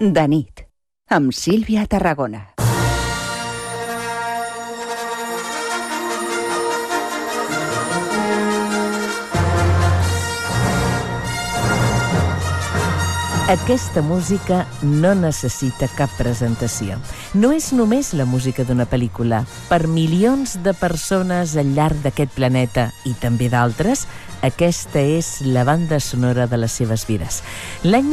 De nit, amb Sílvia Tarragona. Aquesta música no necessita cap presentació. No és només la música d'una pel·lícula. Per milions de persones al llarg d'aquest planeta i també d'altres, aquesta és la banda sonora de les seves vides. L'any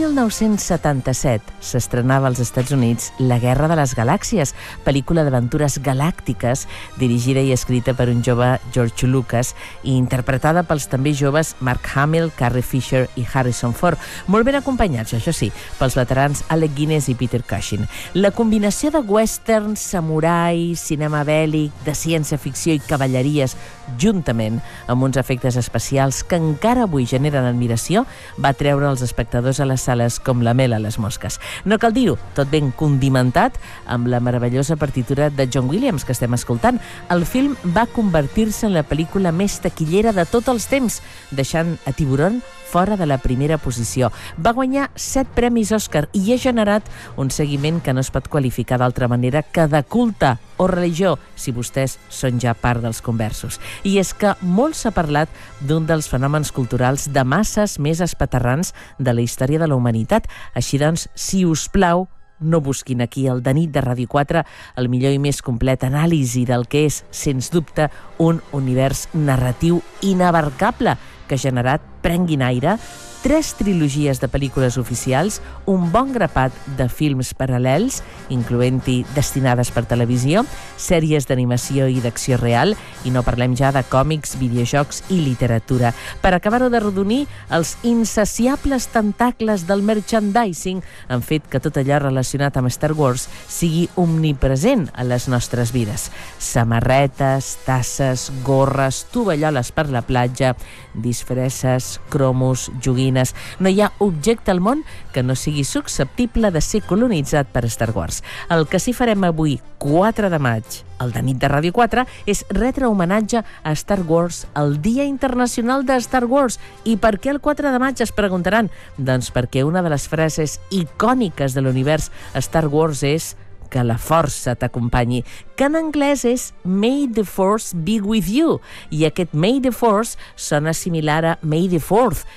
1977 s'estrenava als Estats Units La Guerra de les Galàxies, pel·lícula d'aventures galàctiques dirigida i escrita per un jove George Lucas i interpretada pels també joves Mark Hamill, Carrie Fisher i Harrison Ford, molt ben acompanyats, això sí, pels veterans Alec Guinness i Peter Cushing. La combinació de western, samurai, cinema bèl·lic, de ciència-ficció i cavalleries, juntament amb uns efectes especials que encara avui generen admiració, va treure els espectadors a les sales com la mel a les mosques. No cal dir-ho, tot ben condimentat amb la meravellosa partitura de John Williams que estem escoltant. El film va convertir-se en la pel·lícula més taquillera de tots els temps, deixant a Tiburón fora de la primera posició. Va guanyar 7 premis Òscar i ha generat un seguiment que no es pot qualificar d'altra manera que de culte o religió, si vostès són ja part dels conversos. I és que molt s'ha parlat d'un dels fenòmens culturals de masses més espaterrants de la història de la humanitat. Així doncs, si us plau, no busquin aquí el De nit de Ràdio 4 el millor i més complet anàlisi del que és, sens dubte, un univers narratiu inabarcable que ha generat, prenguin aire, 3 trilogies de pel·lícules oficials, un bon grapat de films paral·lels, incloent-hi destinades per televisió, sèries d'animació i d'acció real, i no parlem ja de còmics, videojocs i literatura. Per acabar-ho de rodonir, els insaciables tentacles del merchandising han fet que tot allò relacionat amb Star Wars sigui omnipresent a les nostres vides. Samarretes, tasses, gorres, tovalloles per la platja, disfresses, cromos, joguines. No hi ha objecte al món que no sigui susceptible de ser colonitzat per Star Wars. El que sí farem avui, 4 de maig, el De nit de Ràdio 4, és retre homenatge a Star Wars, el Dia Internacional de Star Wars. I per què el 4 de maig, es preguntaran? Doncs perquè una de les frases icòniques de l'univers Star Wars és que la força t'acompanyi, que en anglès és May the Force be with you, i aquest May the Force sona similar a May the 4th,